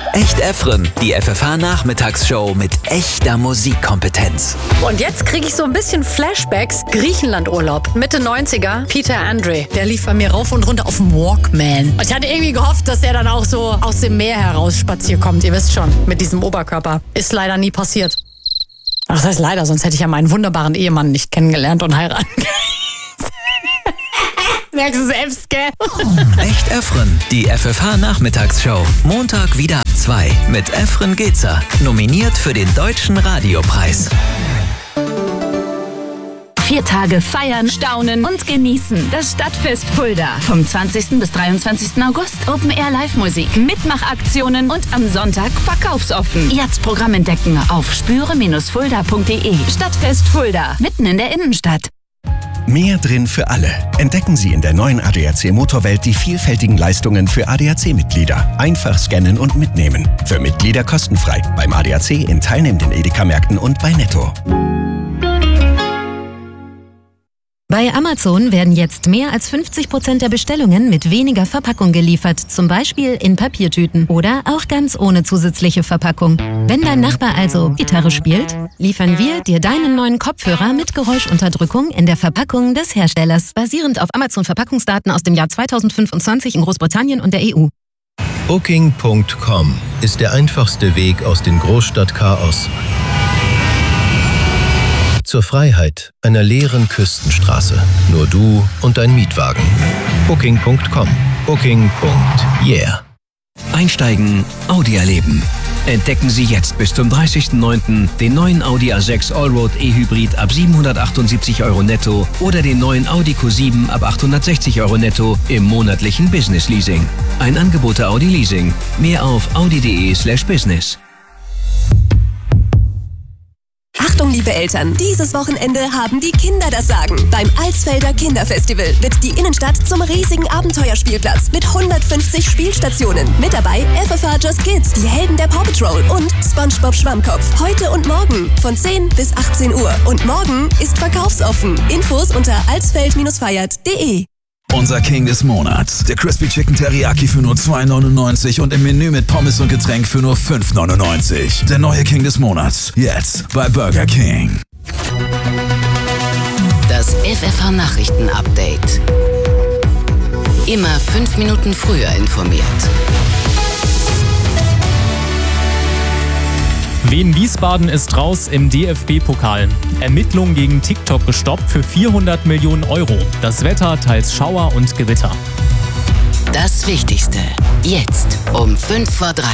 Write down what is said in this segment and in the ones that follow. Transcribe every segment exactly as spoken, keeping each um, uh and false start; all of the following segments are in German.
Echt Efren, die F F H-Nachmittagsshow mit echter Musikkompetenz. Und jetzt kriege ich so ein bisschen Flashbacks. Griechenlandurlaub, Mitte neunziger, Peter Andre. Der lief bei mir rauf und runter auf dem Walkman. Und ich hatte irgendwie gehofft, dass er dann auch so aus dem Meer heraus spaziert kommt. Ihr wisst schon, mit diesem Oberkörper. Ist leider nie passiert. Ach, das heißt leider, sonst hätte ich ja meinen wunderbaren Ehemann nicht kennengelernt und heiraten. Merkst du selbst, gell? Echt Efren, die F F H-Nachmittagsshow. Montag wieder ab zwei mit Efren Gezer. Nominiert für den Deutschen Radiopreis. Vier Tage feiern, staunen und genießen. Das Stadtfest Fulda. Vom zwanzigsten bis dreiundzwanzigsten August. Open-Air-Live-Musik, Mitmachaktionen und am Sonntag verkaufsoffen. Jetzt Programm entdecken auf spüre Fulda punkt de. Stadtfest Fulda. Mitten in der Innenstadt. Mehr drin für alle. Entdecken Sie in der neuen A D A C Motorwelt die vielfältigen Leistungen für A D A C-Mitglieder. Einfach scannen und mitnehmen. Für Mitglieder kostenfrei. Beim A D A C in teilnehmenden Edeka-Märkten und bei Netto. Bei Amazon werden jetzt mehr als fünfzig Prozent der Bestellungen mit weniger Verpackung geliefert, zum Beispiel in Papiertüten oder auch ganz ohne zusätzliche Verpackung. Wenn dein Nachbar also Gitarre spielt, liefern wir dir deinen neuen Kopfhörer mit Geräuschunterdrückung in der Verpackung des Herstellers, basierend auf Amazon-Verpackungsdaten aus dem Jahr zweitausendfünfundzwanzig in Großbritannien und der E U. Booking Punkt com ist der einfachste Weg aus dem Großstadtchaos zur Freiheit einer leeren Küstenstraße. Nur du und dein Mietwagen. Booking Punkt com. Booking. Yeah. Einsteigen, Audi erleben. Entdecken Sie jetzt bis zum dreißigsten neunten den neuen Audi A sechs Allroad E-Hybrid ab siebenhundertachtundsiebzig Euro netto oder den neuen Audi Q sieben ab achthundertsechzig Euro netto im monatlichen Business Leasing. Ein Angebot der Audi Leasing. Mehr auf audi punkt de slash business. Achtung, liebe Eltern, dieses Wochenende haben die Kinder das Sagen. Beim Alsfelder Kinderfestival wird die Innenstadt zum riesigen Abenteuerspielplatz mit hundertfünfzig Spielstationen. Mit dabei F F H Just Kids, die Helden der Paw Patrol und SpongeBob Schwammkopf. Heute und morgen von zehn bis achtzehn Uhr. Und morgen ist verkaufsoffen. Infos unter alsfeld feiert punkt de. Unser King des Monats. Der Crispy Chicken Teriyaki für nur zwei neunundneunzig und im Menü mit Pommes und Getränk für nur fünf neunundneunzig. Der neue King des Monats. Jetzt bei Burger King. Das F F H-Nachrichten-Update. Immer fünf Minuten früher informiert. Wien Wiesbaden ist raus im D F B-Pokal. Ermittlungen gegen TikTok gestoppt für vierhundert Millionen Euro. Das Wetter teils Schauer und Gewitter. Das Wichtigste. Jetzt um fünf vor drei.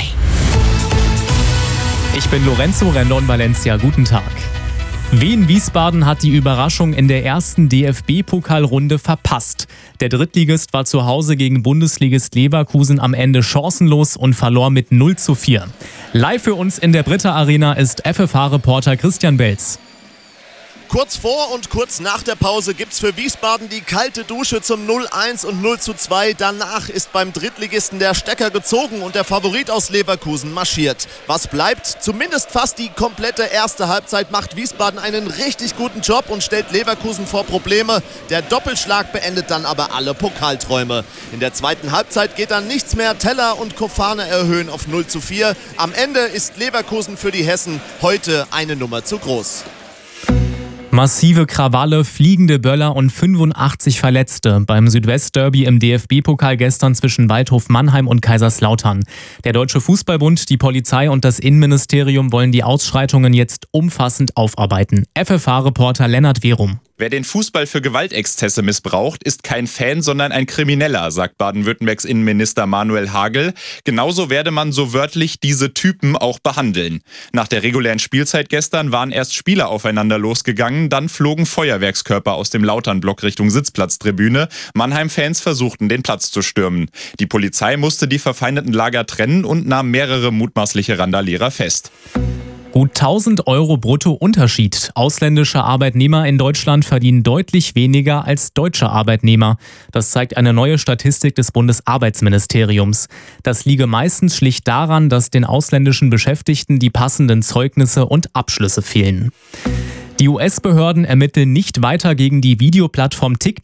Ich bin Lorenzo Rendon Valencia. Guten Tag. Wien Wiesbaden hat die Überraschung in der ersten D F B-Pokalrunde verpasst. Der Drittligist war zu Hause gegen Bundesligist Leverkusen am Ende chancenlos und verlor mit null zu vier. Live für uns in der Britta Arena ist F F H-Reporter Christian Belz. Kurz vor und kurz nach der Pause gibt's für Wiesbaden die kalte Dusche zum null eins und null zu zwei. Danach ist beim Drittligisten der Stecker gezogen und der Favorit aus Leverkusen marschiert. Was bleibt? Zumindest fast die komplette erste Halbzeit macht Wiesbaden einen richtig guten Job und stellt Leverkusen vor Probleme. Der Doppelschlag beendet dann aber alle Pokalträume. In der zweiten Halbzeit geht dann nichts mehr. Teller und Kofane erhöhen auf null zu vier. Am Ende ist Leverkusen für die Hessen heute eine Nummer zu groß. Massive Krawalle, fliegende Böller und fünfundachtzig Verletzte beim Südwestderby im D F B-Pokal gestern zwischen Waldhof Mannheim und Kaiserslautern. Der Deutsche Fußballbund, die Polizei und das Innenministerium wollen die Ausschreitungen jetzt umfassend aufarbeiten. F F H-Reporter Lennart Werum. Wer den Fußball für Gewaltexzesse missbraucht, ist kein Fan, sondern ein Krimineller, sagt Baden-Württembergs Innenminister Manuel Hagel. Genauso werde man so wörtlich diese Typen auch behandeln. Nach der regulären Spielzeit gestern waren erst Spieler aufeinander losgegangen, dann flogen Feuerwerkskörper aus dem Lautern-Block Richtung Sitzplatztribüne. Mannheim-Fans versuchten, den Platz zu stürmen. Die Polizei musste die verfeindeten Lager trennen und nahm mehrere mutmaßliche Randalierer fest. Gut tausend Euro brutto Unterschied. Ausländische Arbeitnehmer in Deutschland verdienen deutlich weniger als deutsche Arbeitnehmer. Das zeigt eine neue Statistik des Bundesarbeitsministeriums. Das liege meistens schlicht daran, dass den ausländischen Beschäftigten die passenden Zeugnisse und Abschlüsse fehlen. Die U S-Behörden ermitteln nicht weiter gegen die Videoplattform TikTok.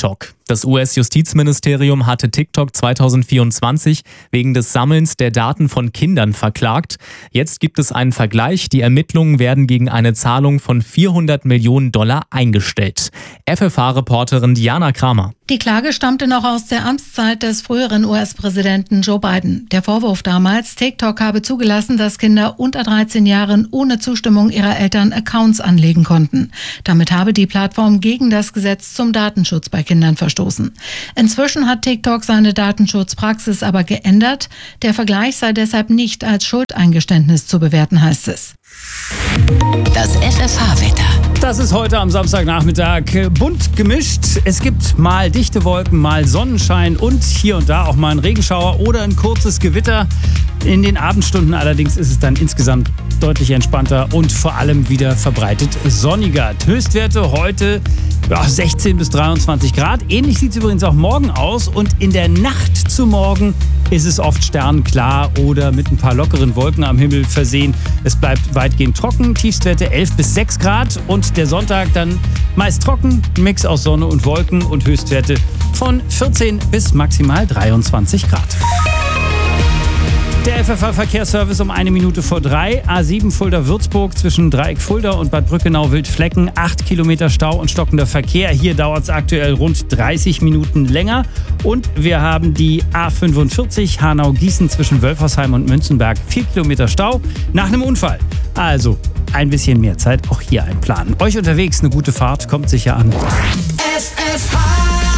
Das U S-Justizministerium hatte TikTok zweitausendvierundzwanzig wegen des Sammelns der Daten von Kindern verklagt. Jetzt gibt es einen Vergleich. Die Ermittlungen werden gegen eine Zahlung von vierhundert Millionen Dollar eingestellt. F F H-Reporterin Diana Kramer. Die Klage stammte noch aus der Amtszeit des früheren U S-Präsidenten Joe Biden. Der Vorwurf damals, TikTok habe zugelassen, dass Kinder unter dreizehn Jahren ohne Zustimmung ihrer Eltern Accounts anlegen konnten. Damit habe die Plattform gegen das Gesetz zum Datenschutz bei Kindern verstoßen. Inzwischen hat TikTok seine Datenschutzpraxis aber geändert. Der Vergleich sei deshalb nicht als Schuldeingeständnis zu bewerten, heißt es. Das F F H-Wetter. Das ist heute am Samstagnachmittag bunt gemischt. Es gibt mal dichte Wolken, mal Sonnenschein und hier und da auch mal ein Regenschauer oder ein kurzes Gewitter. In den Abendstunden allerdings ist es dann insgesamt deutlich entspannter und vor allem wieder verbreitet sonniger. Höchstwerte heute ja, sechzehn bis dreiundzwanzig Grad. Ähnlich sieht es übrigens auch morgen aus und in der Nacht zu morgen ist es oft sternklar oder mit ein paar lockeren Wolken am Himmel versehen. Es bleibt weitgehend trocken, Tiefstwerte elf bis sechs Grad und der Sonntag dann meist trocken, Mix aus Sonne und Wolken und Höchstwerte von vierzehn bis maximal dreiundzwanzig Grad. Der F F H-Verkehrsservice um eine Minute vor drei. A sieben Fulda-Würzburg zwischen Dreieck Fulda und Bad Brückenau-Wildflecken. Acht Kilometer Stau und stockender Verkehr. Hier dauert es aktuell rund dreißig Minuten länger. Und wir haben die A fünfundvierzig Hanau-Gießen zwischen Wölfersheim und Münzenberg. Vier Kilometer Stau nach einem Unfall. Also ein bisschen mehr Zeit, auch hier einplanen. Euch unterwegs eine gute Fahrt, kommt sicher an. F F H.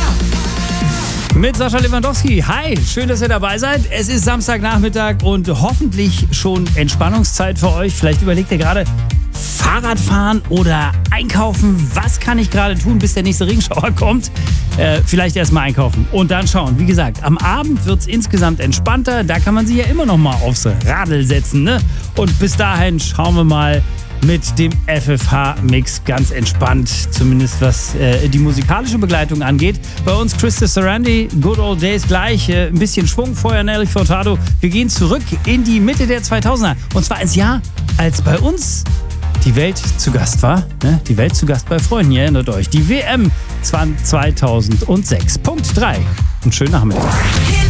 Mit Sascha Lewandowski. Hi, schön, dass ihr dabei seid. Es ist Samstagnachmittag und hoffentlich schon Entspannungszeit für euch. Vielleicht überlegt ihr gerade, Fahrradfahren oder einkaufen. Was kann ich gerade tun, bis der nächste Regenschauer kommt? Äh, vielleicht erstmal einkaufen und dann schauen. Wie gesagt, am Abend wird es insgesamt entspannter. Da kann man sich ja immer noch mal aufs Radl setzen, ne? Und bis dahin schauen wir mal mit dem F F H-Mix ganz entspannt, zumindest was äh, die musikalische Begleitung angeht. Bei uns Krista Sarandi, Good Old Days gleich, äh, ein bisschen Schwung, vorher Nelly Furtado. Wir gehen zurück in die Mitte der zweitausender und zwar ins Jahr, als bei uns die Welt zu Gast war. Ne? Die Welt zu Gast bei Freunden, ihr erinnert euch. Die W M zweitausendsechs. Punkt drei. Und schönen Nachmittag.